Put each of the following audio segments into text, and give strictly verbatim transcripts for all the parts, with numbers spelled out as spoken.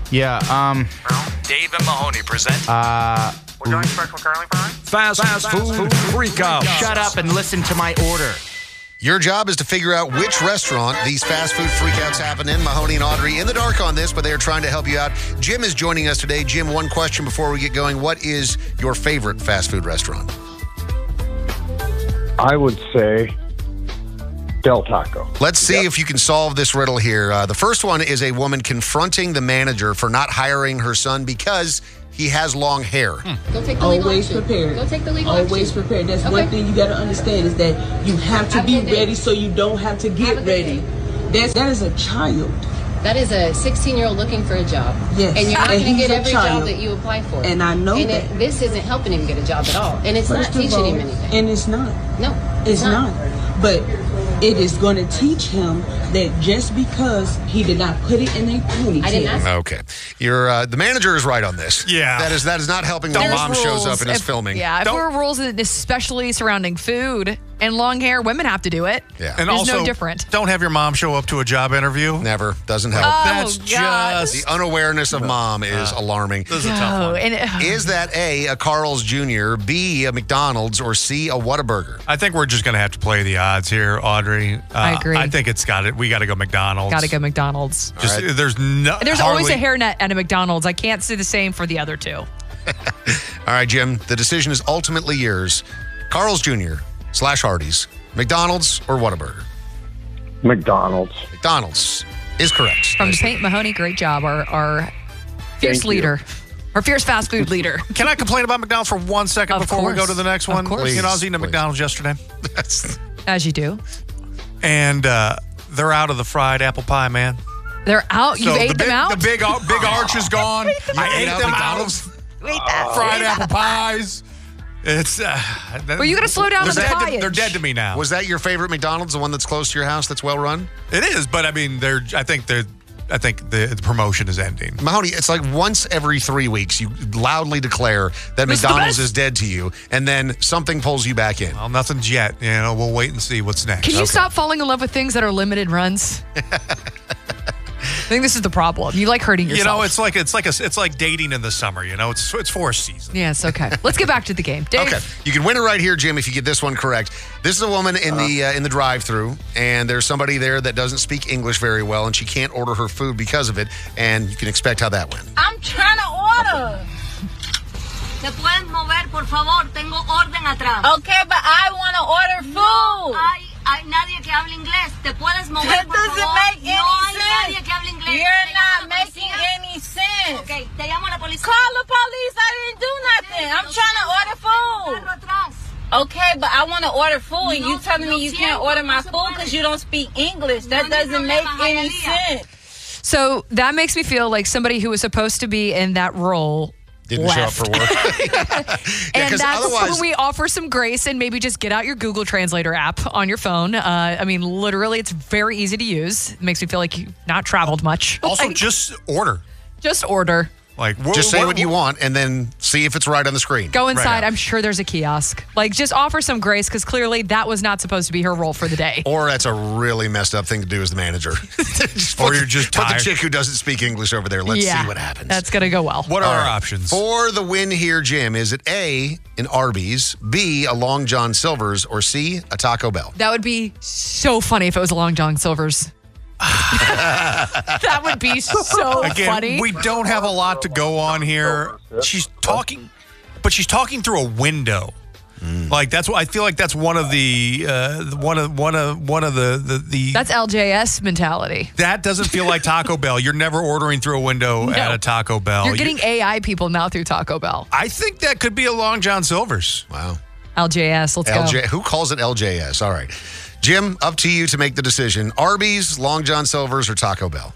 Yeah, um... Dave and Mahoney present... Uh... We're doing special curly fries? Fast, fast food freakout. Shut up and listen to my order. Your job is to figure out which restaurant these fast food freakouts happen in. Mahoney and Audrey in the dark on this, but they are trying to help you out. Jim is joining us today. Jim, one question before we get going. What is your favorite fast food restaurant? I would say Del Taco. Let's see yep. if you can solve this riddle here. Uh, the first one is a woman confronting the manager for not hiring her son because he has long hair. Hmm. Go take the legal Always action. prepared. Go take the legal Always action. prepared. That's okay. one thing you got to understand is that you have to have be ready so you don't have to get have ready. That's, that is a child. That is a sixteen-year-old looking for a job. Yes. And you're not And going to he's get a every child. job that you apply for. And I know and that. It, this isn't helping him get a job at all. And it's First not of teaching all, him anything. And it's not. No, It's, it's not. But it is going to teach him that just because he did not put it in a ponytail. I didn't ask. Okay. You're, uh, the manager is right on this. Yeah. That is that is not helping when There's mom shows rules. up and is If- filming. Yeah, if Don't- there are rules, especially surrounding food and long hair, women have to do it. Yeah. And There's also, no different. don't have your mom show up to a job interview. Never. Doesn't help. Oh, That's God. just... The unawareness of mom is alarming. This is a tough Oh, one. and it, Is that A, a Carl's Junior, B, a McDonald's, or C, a Whataburger? I think we're just going to have to play the odds here, Audrey. Uh, I agree. I think it's got it. We got to go McDonald's. got to go McDonald's. Just, All right. There's no. There's hardly, always a hairnet at a McDonald's. I can't say the same for the other two. All right, Jim, the decision is ultimately yours. Carl's Junior slash Hardee's, McDonald's, or Whataburger? McDonald's. McDonald's is correct. From Nicely. Paint Mahoney, great job. Our, our fierce Thank you. leader. Our fierce fast food leader. Can I complain about McDonald's for one second Of before we go course. to the next Of one? course. You know, I was eating at Please. McDonald's yesterday, That's- As you do. and uh, they're out of the fried apple pie, man. They're out. You So ate the them big, out? The big, ar- big arch is gone. I ate ate out them McDonald's? out. You ate that. Fried apple pies. It's. Uh, Well, you gotta slow down they're on the dead to- pieage. They're dead to me now. Was that your favorite McDonald's, the one that's close to your house that's well run? It is, but I mean, they're. I think they're. I think the, the promotion is ending. Mahoney, it's like once every three weeks you loudly declare that It's the McDonald's best. is dead to you, and then something pulls you back in. Well, nothing's yet. You know, we'll wait and see what's next. Can you Okay. stop falling in love with things that are limited runs? I think this is the problem. You like hurting yourself. You know, it's like it's like a, it's like dating in the summer. You know, it's it's for a season. Yes, okay. Let's get back to the game. Dave, Okay, you can win it right here, Jim, if you get this one correct. This is a woman in the uh, in the drive-through, and there's somebody there that doesn't speak English very well, and she can't order her food because of it. And you can expect how that went. I'm trying to order. ¿Te puedes mover, por favor? Tengo orden atrás. Okay, but I want to order food. No hay, hay nadie que hable inglés. ¿Te puedes mover, That por doesn't favor? make any no hay sense. nadie que hable inglés. You're ¿Te llamo not la making policía? any sense. Okay, te llamo a la policía. Call the police. I didn't do nothing. I'm trying to order food. Carro atrás. Okay, but I want to order food, and No, you telling no me you can't siento, order no my se food puede. because you don't speak English. That No hay doesn't make problema, any Hialeah. sense. so that makes me feel like somebody who was supposed to be in that role Didn't left. show up for work. Yeah, And 'cause that's otherwise- when we offer some grace and maybe just get out your Google Translator app on your phone. Uh, I mean, literally, it's very easy to use. It makes me feel like you've not traveled much. Also, Like, just order. just order. Like, wh- Just say wh- what you want, and then see if it's right on the screen. Go inside. now. I'm sure there's a kiosk. Like, just offer some grace because clearly that was not supposed to be her role for the day. Or that's a really messed up thing to do as the manager. Just Or put- you're just put the tired. chick who doesn't speak English over there. Let's yeah, see what happens. That's going to go well. What are All our right. options? For the win here, Jim, is it A, an Arby's, B, a Long John Silver's, or C, a Taco Bell? That would be so funny if it was a Long John Silver's. That would be so Again, funny. we don't have a lot to go on here. She's talking, but she's talking through a window. Like that's what I feel like. That's one of the uh, one of one of one of the the, the That's L J S mentality. that doesn't feel like Taco Bell. You're never ordering through a window at a Taco Bell. You're getting You- A I people now through Taco Bell. I think that could be a Long John Silver's. Wow. L J S, let's L J, go. who calls it L J S? All right. Jim, up to you to make the decision. Arby's, Long John Silver's, or Taco Bell?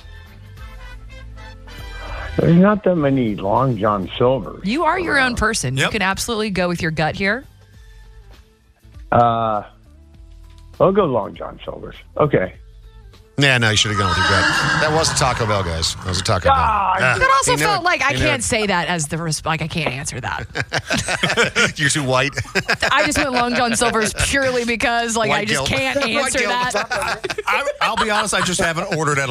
There's not that many Long John Silvers. You are your own person. You Yep. can absolutely go with your gut here. Uh, I'll go Long John Silver's. Okay. Yeah, no, you should have gone with your gut. That was a Taco Bell, guys. That was a Taco Bell. Ah, Ah, That also he knew felt it. like I He knew can't it. say that as the resp- like I can't answer that. You're too white. I just went Long John Silver's purely because like White I just guilt. can't White answer guilt. that. I, I'll be honest. I just haven't ordered at